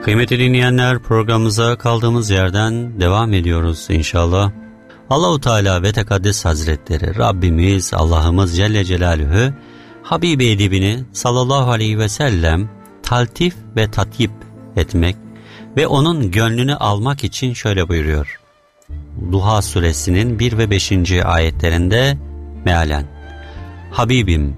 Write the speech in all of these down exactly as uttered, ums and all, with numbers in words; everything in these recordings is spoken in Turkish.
Kıymetli dinleyenler, programımıza kaldığımız yerden devam ediyoruz inşallah. Allah-u Teala ve Tekaddes Hazretleri, Rabbimiz, Allah'ımız Celle Celaluhu, Habibi edibini sallallahu aleyhi ve sellem taltif ve tatyip etmek ve onun gönlünü almak için şöyle buyuruyor. Duha suresinin bir ve beşinci ayetlerinde mealen: Habibim,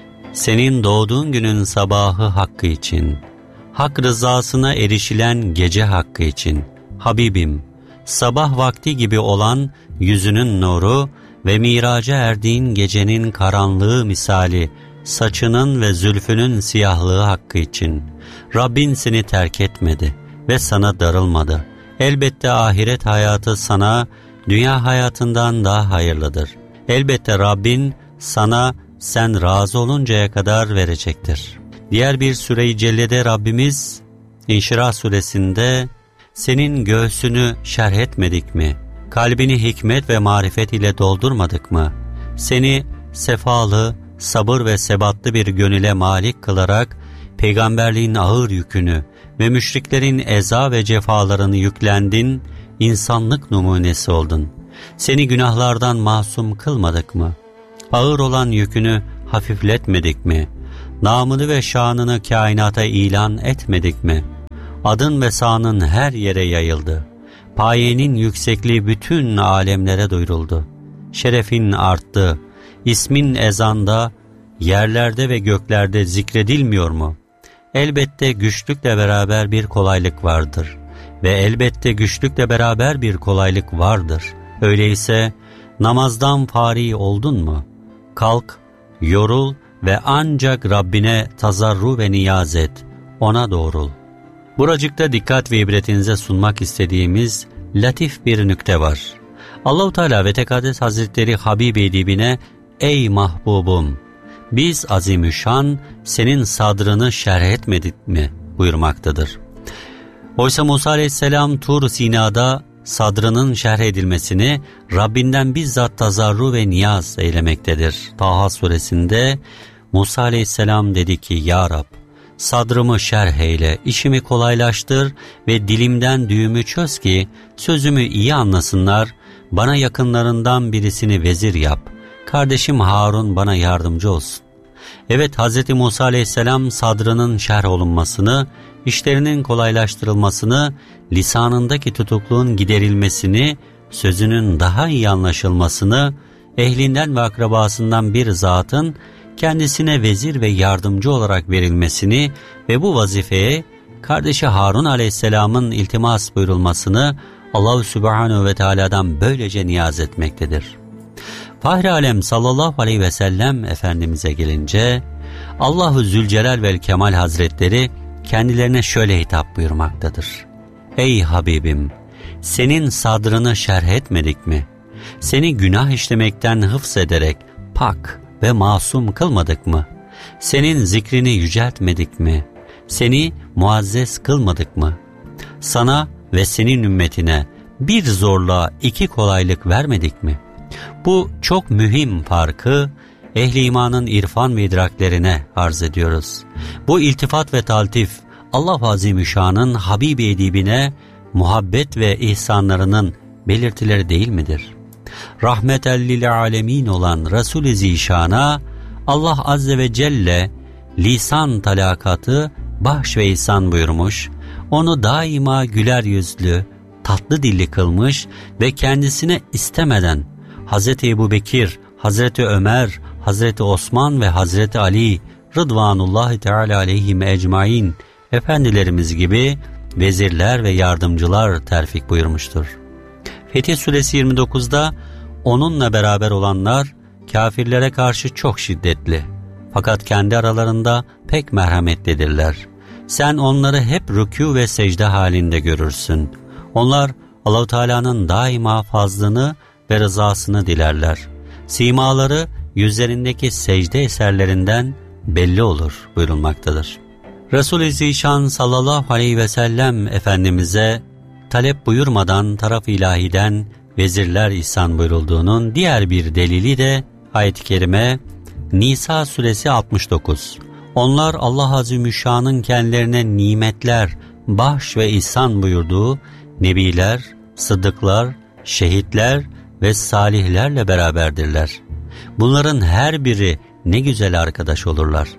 senin doğduğun günün sabahı hakkı için, hak rızasına erişilen gece hakkı için, Habibim, sabah vakti gibi olan yüzünün nuru ve miraca erdiğin gecenin karanlığı misali saçının ve zülfünün siyahlığı hakkı için, Rabbin seni terk etmedi ve sana darılmadı. Elbette ahiret hayatı sana dünya hayatından daha hayırlıdır. Elbette Rabbin sana sen razı oluncaya kadar verecektir. Diğer bir Sure-i Celle'de Rabbimiz İnşirah suresinde senin göğsünü şerh etmedik mi? Kalbini hikmet ve marifet ile doldurmadık mı? Seni sefalı, sabır ve sebatlı bir gönüle malik kılarak peygamberliğin ağır yükünü ve müşriklerin eza ve cefalarını yüklendin, insanlık numunesi oldun. Seni günahlardan masum kılmadık mı? Ağır olan yükünü hafifletmedik mi? Namını ve şanını kainata ilan etmedik mi? Adın ve sanın her yere yayıldı. Payenin yüksekliği bütün alemlere duyuruldu. Şerefin arttı. İsmin ezanda, yerlerde ve göklerde zikredilmiyor mu? Elbette güçlükle beraber bir kolaylık vardır. Ve elbette güçlükle beraber bir kolaylık vardır. Öyleyse namazdan fari oldun mu? Kalk, yorul ve ancak Rabbine tazarru ve niyaz et, ona doğrul. Buracıkta dikkat ve ibretinize sunmak istediğimiz latif bir nükte var. Allah-u Teala ve Tekaddes Hazretleri Habibi edibine, ey mahbubum, biz azimüşşan senin sadrını şerh etmedik mi buyurmaktadır. Oysa Musa Aleyhisselam Tur Sina'da sadrının şerh edilmesini Rabbinden bizzat tazarru ve niyaz eylemektedir. Taha suresinde Musa Aleyhisselam dedi ki, Ya Rab, sadrımı şerh eyle, işimi kolaylaştır ve dilimden düğümü çöz ki sözümü iyi anlasınlar, bana yakınlarından birisini vezir yap, kardeşim Harun bana yardımcı olsun. Evet, Hz. Musa Aleyhisselam sadrının şerh olunmasını, işlerinin kolaylaştırılmasını, lisanındaki tutukluğun giderilmesini, sözünün daha iyi anlaşılmasını, ehlinden ve akrabasından bir zatın kendisine vezir ve yardımcı olarak verilmesini ve bu vazifeye kardeşi Harun Aleyhisselam'ın iltimas buyurulmasını Allah-u Sübhanehu ve Teala'dan böylece niyaz etmektedir. Fahri Alem sallallahu aleyhi ve sellem Efendimiz'e gelince Allah-u Zülcelal vel Kemal Hazretleri kendilerine şöyle hitap buyurmaktadır. Ey Habibim, senin sadrını şerh etmedik mi? Seni günah işlemekten hıfz ederek pak ve masum kılmadık mı? Senin zikrini yüceltmedik mi? Seni muazzez kılmadık mı? Sana ve senin ümmetine bir zorluğa iki kolaylık vermedik mi? Bu çok mühim farkı ehli imanın irfan ve idraklerine arz ediyoruz. Bu iltifat ve taltif Allah Azimüşşan'ın Habibi edibine muhabbet ve ihsanlarının belirtileri değil midir? Rahmeten lil alemin olan Resul-i Zişan'a Allah Azze ve Celle lisan talakatı bahş ve ihsan buyurmuş, onu daima güler yüzlü, tatlı dilli kılmış ve kendisine istemeden Hazreti Ebubekir, Hazreti Ömer, Hazreti Osman ve Hazreti Ali Rıdvanullahi Teala aleyhim ecmain efendilerimiz gibi vezirler ve yardımcılar terfik buyurmuştur. Fetih Suresi yirmi dokuzda onunla beraber olanlar kafirlere karşı çok şiddetli, fakat kendi aralarında pek merhametlidirler. Sen onları hep rükû ve secde halinde görürsün. Onlar Allah-u Teala'nın daima fazlını ve rızasını dilerler. Simaları yüzlerindeki secde eserlerinden belli olur buyurulmaktadır. Resul-i Zişan sallallahu aleyhi ve sellem Efendimiz'e talep buyurmadan taraf ilahiden vezirler ihsan buyurulduğunun diğer bir delili de ayet-i kerime Nisa suresi altmış dokuz. Onlar Allah Azimüşşan'ın kendilerine nimetler, bahş ve ihsan buyurduğu nebiler, sıddıklar, şehitler ve salihlerle beraberdirler. Bunların her biri ne güzel arkadaş olurlar.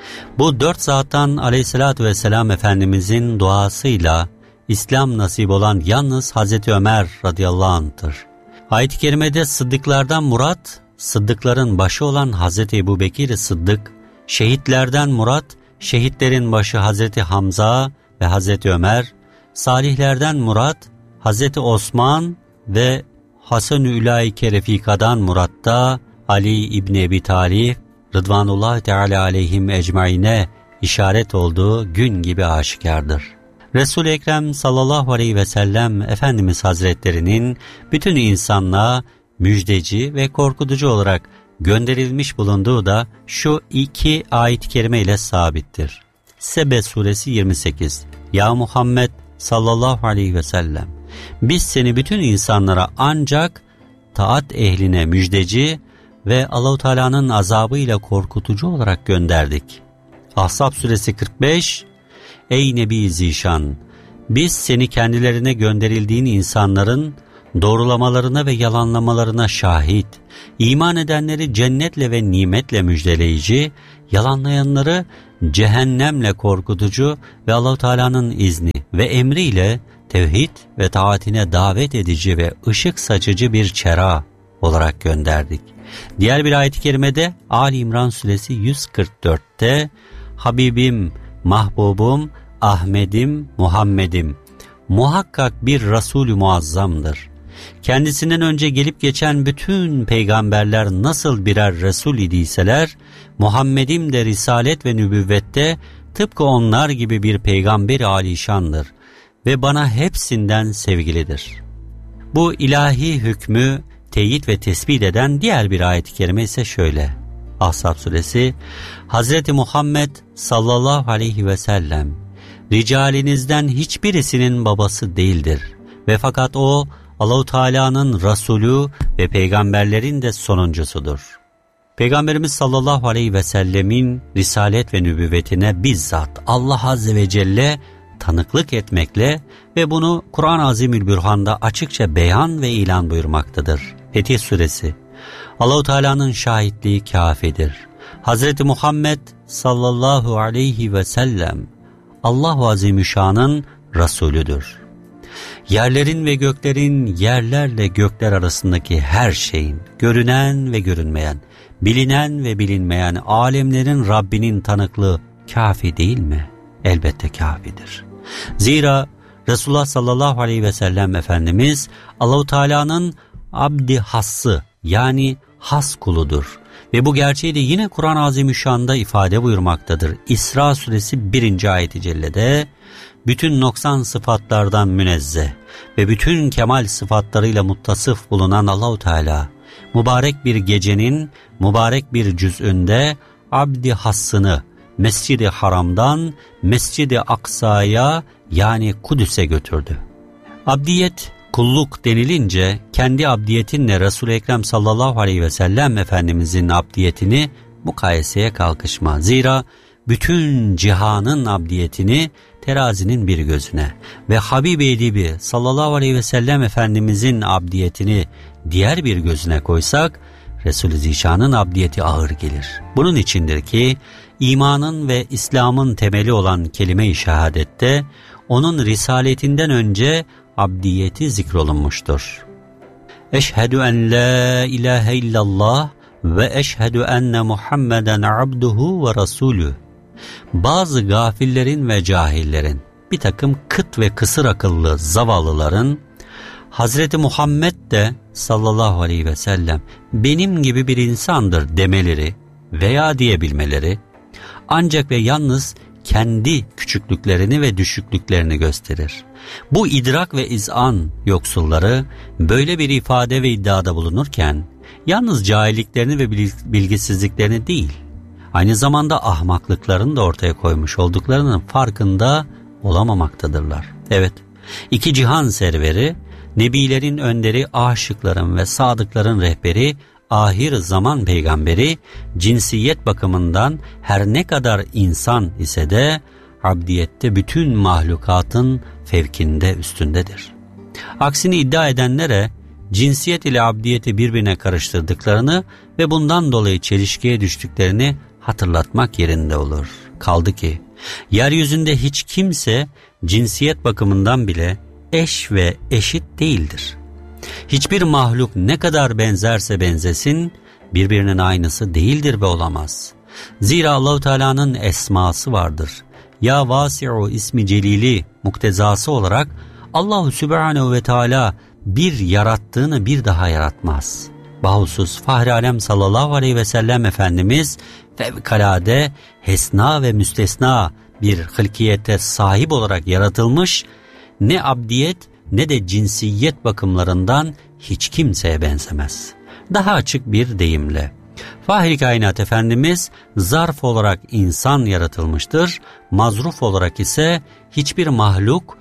Bu dört zattan aleyhissalatü vesselam Efendimizin duasıyla İslam nasip olan yalnız Hazreti Ömer radıyallahu anh'tır. Ayet-i kerimede sıddıklardan murat, sıddıkların başı olan Hazreti Ebubekir Sıddık, şehitlerden murat, şehitlerin başı Hazreti Hamza ve Hazreti Ömer, salihlerden murat, Hazreti Osman ve Hasan-ı Ülaike Refika'dan muratta Ali İbni Ebi Talib, Rıdvanullahi Teala aleyhim ecmaine işaret olduğu gün gibi aşikardır. Resul-i Ekrem sallallahu aleyhi ve sellem Efendimiz Hazretlerinin bütün insanlığa müjdeci ve korkutucu olarak gönderilmiş bulunduğu da şu iki ayet-i kerime ile sabittir. Sebe suresi yirmi sekiz. Ya Muhammed sallallahu aleyhi ve sellem, biz seni bütün insanlara ancak taat ehline müjdeci ve Allah-u Teala'nın azabıyla korkutucu olarak gönderdik. Ahzab suresi kırk beş. Ey Nebi Zişan, biz seni kendilerine gönderildiğin insanların doğrulamalarına ve yalanlamalarına şahit, iman edenleri cennetle ve nimetle müjdeleyici, yalanlayanları cehennemle korkutucu ve Allah-u Teala'nın izni ve emriyle tevhid ve taatine davet edici ve ışık saçıcı bir çera olarak gönderdik. Diğer bir ayet-i kerimede Ali İmran suresi yüz kırk dörtte Habibim, Mahbubum, Ahmedim, Muhammed'im muhakkak bir Resulü muazzamdır. Kendisinden önce gelip geçen bütün peygamberler nasıl birer Resul idiyseler, Muhammed'im de risalet ve nübüvvette tıpkı onlar gibi bir peygamber-i alişandır ve bana hepsinden sevgilidir. Bu ilahi hükmü teyit ve tespit eden diğer bir ayet-i kerime ise şöyle. Ahzab suresi, Hazreti Muhammed sallallahu aleyhi ve sellem, ricalinizden hiçbirisinin babası değildir ve fakat o Allah-u Teala'nın Resulü ve peygamberlerin de sonuncusudur. Peygamberimiz sallallahu aleyhi ve sellemin risalet ve nübüvvetine bizzat Allah Azze ve Celle tanıklık etmekle ve bunu Kur'an-ı Azimülbürhan'da açıkça beyan ve ilan buyurmaktadır. Fetih suresi, Allah-u Teala'nın şahitliği kâfidir. Hazreti Muhammed sallallahu aleyhi ve sellem Allah-u Azimüşşan'ın Resulüdür. Yerlerin ve göklerin, yerlerle gökler arasındaki her şeyin, görünen ve görünmeyen, bilinen ve bilinmeyen alemlerin Rabbinin tanıklığı kâfi değil mi? Elbette kâfidir. Zira Resulullah sallallahu aleyhi ve sellem Efendimiz Allah-u Teala'nın abdi hassı yani has kuludur. Ve bu gerçeği de yine Kur'an-ı Azimüşşan'da ifade buyurmaktadır. İsra suresi birinci ayet-i cellede bütün noksan sıfatlardan münezzeh ve bütün kemal sıfatlarıyla muttasıf bulunan Allah-u Teala mübarek bir gecenin mübarek bir cüz'ünde abdi hassını Mescid-i Haram'dan Mescid-i Aksa'ya yani Kudüs'e götürdü. Abdiyet, kulluk denilince kendi abdiyetinle Resul-i Ekrem sallallahu aleyhi ve sellem Efendimizin abdiyetini mukayeseye kalkışma. Zira bütün cihanın abdiyetini terazinin bir gözüne ve Habib-i Edibi sallallahu aleyhi ve sellem Efendimizin abdiyetini diğer bir gözüne koysak Resul-i Zişan'ın abdiyeti ağır gelir. Bunun içindir ki imanın ve İslam'ın temeli olan kelime-i şehadette onun risaletinden önce abdiyeti zikrolunmuştur. Eşhedü en la ilahe illallah ve eşhedü enne Muhammeden abduhu ve rasulü. Bazı gafillerin ve cahillerin, bir takım kıt ve kısır akıllı zavallıların Hazreti Muhammed de sallallahu aleyhi ve sellem benim gibi bir insandır demeleri veya diyebilmeleri ancak ve yalnız kendi küçüklüklerini ve düşüklüklerini gösterir. Bu idrak ve izan yoksulları böyle bir ifade ve iddiada bulunurken yalnız cahilliklerini ve bilgisizliklerini değil, aynı zamanda ahmaklıklarını da ortaya koymuş olduklarının farkında olamamaktadırlar. Evet, iki cihan serveri, nebilerin önderi, aşıkların ve sadıkların rehberi, ahir zaman peygamberi, cinsiyet bakımından her ne kadar insan ise de abdiyette bütün mahlukatın fevkinde, üstündedir. Aksini iddia edenlere cinsiyet ile abdiyeti birbirine karıştırdıklarını ve bundan dolayı çelişkiye düştüklerini hatırlatmak yerinde olur. Kaldı ki yeryüzünde hiç kimse cinsiyet bakımından bile eş ve eşit değildir. Hiçbir mahluk ne kadar benzerse benzesin birbirinin aynısı değildir ve olamaz. Zira Allah-u Teala'nın esması vardır. Ya Vasi'u ismi celili muktezası olarak Allah-u Sübhanehu ve Teala bir yarattığını bir daha yaratmaz. Bahusus Fahri Alem sallallahu aleyhi ve sellem Efendimiz fevkalade hesna ve müstesna bir hılkiyete sahip olarak yaratılmış, ne abdiyet ne de cinsiyet bakımlarından hiç kimseye benzemez. Daha açık bir deyimle, Fahri Kainat Efendimiz zarf olarak insan yaratılmıştır, mazruf olarak ise hiçbir mahluk,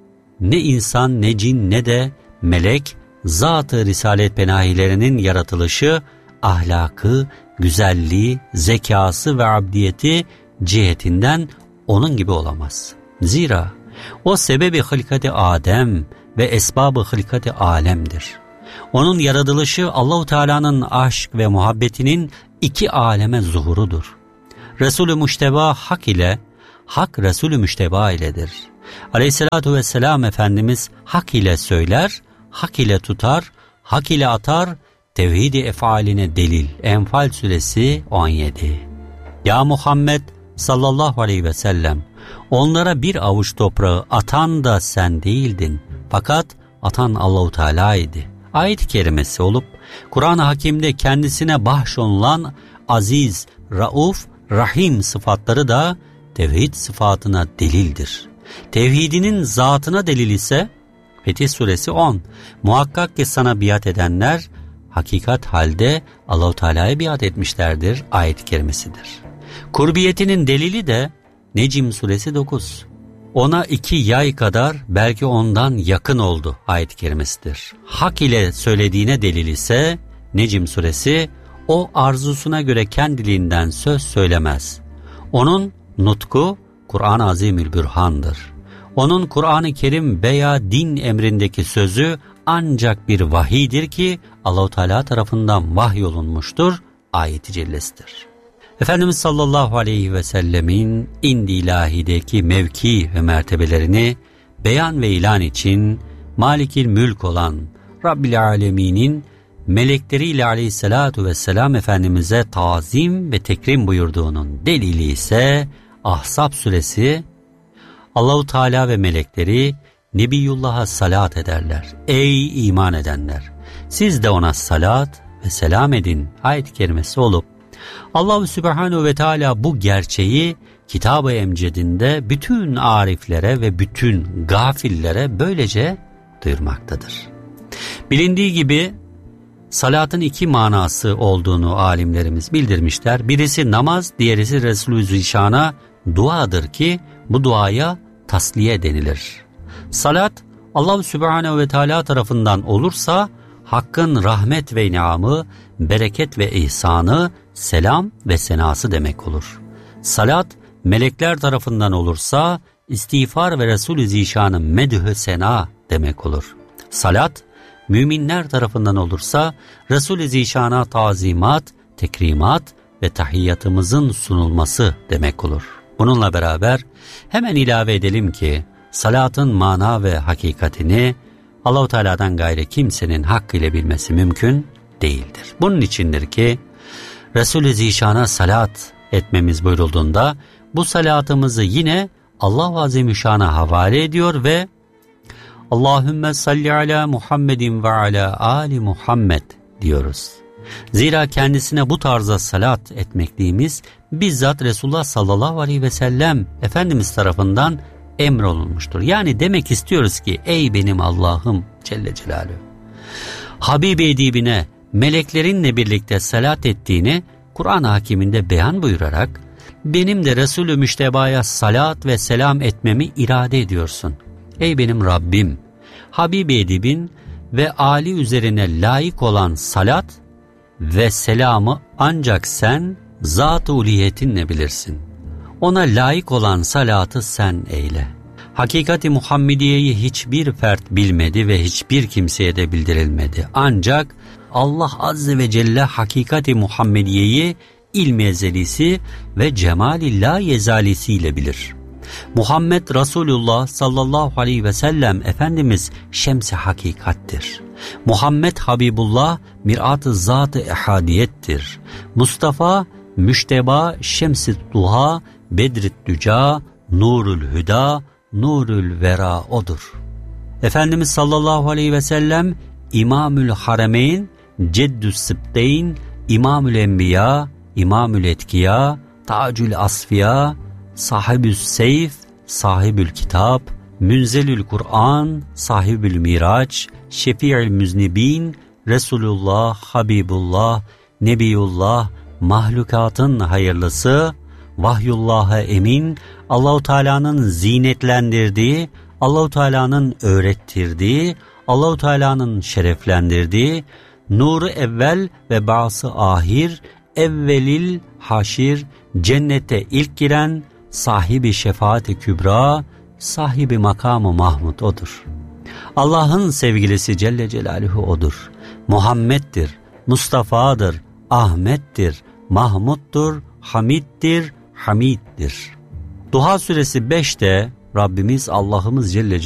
ne insan ne cin ne de melek, zat-ı risalet penahilerinin yaratılışı, ahlakı, güzelliği, zekası ve abdiyeti cihetinden onun gibi olamaz. Zira o sebebi hılkati Adem ve esbabı hılkati alemdir. Onun yaratılışı Allah-u Teala'nın aşk ve muhabbetinin iki aleme zuhurudur. Resulü Müşteba hak ile, hak Resulü Müşteba iledir. Aleyhissalatu vesselam Efendimiz hak ile söyler, hak ile tutar, hak ile atar, tevhid-i efaline delil. Enfal suresi on yedi. Ya Muhammed sallallahu aleyhi ve sellem, onlara bir avuç toprağı atan da sen değildin, fakat atan Allah-u Teala idi. Ayet-i kerimesi olup Kur'an-ı Hakim'de kendisine bahşolunan aziz, rauf, rahim sıfatları da tevhid sıfatına delildir. Tevhidinin zatına delil ise Fetih suresi on. Muhakkak ki sana biat edenler hakikat halde Allah-u Teala'ya biat etmişlerdir ayet-i kerimesidir. Kurbiyetinin delili de Necm suresi dokuz. Ona iki yay kadar belki ondan yakın oldu ayet-i kerimesidir. Hak ile söylediğine delil ise Necm suresi, o arzusuna göre kendiliğinden söz söylemez. Onun nutku Kur'an-ı Azimülbürhan'dır. Onun Kur'an-ı Kerim veya din emrindeki sözü ancak bir vahiydir ki Allah-u Teala tarafından vahyolunmuştur, ayet-i cellesidir. Efendimiz sallallahu aleyhi ve sellemin indi ilahideki mevki ve mertebelerini beyan ve ilan için Malikil Mülk olan Rabbil Alemin'in melekleriyle aleyhissalatu vesselam Efendimiz'e tazim ve tekrim buyurduğunun delili ise Ahzab suresi. Allah-u Teala ve melekleri Nebiyullah'a salat ederler. Ey iman edenler! Siz de ona salat ve selam edin ayet-i kerimesi olup Allah-u Sübhanehu ve Teala bu gerçeği Kitab-ı Emced'inde bütün ariflere ve bütün gafillere böylece duyurmaktadır. Bilindiği gibi salatın iki manası olduğunu alimlerimiz bildirmişler. Birisi namaz, diğerisi Resulü Zişan'a duadır ki bu duaya tasliye denilir. Salat Allah-u Sübhanehu ve Teala tarafından olursa Hakk'ın rahmet ve inamı, bereket ve ihsanı, selam ve senası demek olur. Salat melekler tarafından olursa istiğfar ve Resulü Zişan'ın medhü sena demek olur. Salat müminler tarafından olursa Resulü Zişan'a tazimat, tekrimat ve tahiyyatımızın sunulması demek olur. Bununla beraber hemen ilave edelim ki salatın mana ve hakikatini Allah-u Teala'dan gayrı kimsenin hakkıyla bilmesi mümkün değildir. Bunun içindir ki Resulü Zişan'a salat etmemiz buyurulduğunda bu salatımızı yine Allah-u Azimüşşan'a havale ediyor ve Allahümme salli ala Muhammedin ve ala ali Muhammed diyoruz. Zira kendisine bu tarza salat etmekliğimiz bizzat Resulullah sallallahu aleyhi ve sellem Efendimiz tarafından emrolunmuştur. Yani demek istiyoruz ki ey benim Allah'ım Celle Celaluhu, Habib-i edibine meleklerinle birlikte salat ettiğini Kur'an-ı Hakim'inde beyan buyurarak benim de Resulü Müşteba'ya salat ve selam etmemi irade ediyorsun. Ey benim Rabbim, Habib-i edibin ve Ali üzerine layık olan salat ve selamı ancak sen zat-ı uliyetinle bilirsin. Ona layık olan salatı sen eyle. Hakikati Muhammediye'yi hiçbir fert bilmedi ve hiçbir kimseye de bildirilmedi. Ancak Allah Azze ve Celle Hakikati Muhammediye'yi ilmi ezelisi ve cemali la yezalisiyle bilir. Muhammed Resulullah sallallahu aleyhi ve sellem Efendimiz şems-i hakikattir. Muhammed Habibullah mirat-ı zat-ı ehadiyettir. Mustafa müşteba şems-i duha bedr-i düca nurul hüda nurul vera odur. Efendimiz sallallahu aleyhi ve sellem İmamül Haremeyn, Ceddü's Sıbteyn, İmamül Enbiya, İmamül Etkiya, Tacül Asfiya, Sahibü's Seyf, Sahibül Kitap, Münzelül Kur'an, Sahibül Miraç, Şefi'ül Müznibin, Resulullah, Habibullah, Nebiyullah, mahlukatın hayırlısı, Vahyullah'a emin, Allahu Teala'nın zinetlendirdiği, Allahu Teala'nın öğrettirdiği, Allahu Teala'nın şereflendirdiği, nuru evvel ve ba'sı ahir, evvelil haşir, cennete ilk giren, sahibi şefaat-i kübra, sahibi makamı Mahmud odur. Allah'ın sevgilisi Celle Celaluhu odur. Muhammed'dir, Mustafa'dır, Ahmet'tir, Mahmud'dur, Hamid'dir, Hamid'dir. Duha suresi beşte Rabbimiz Allah'ımız Celle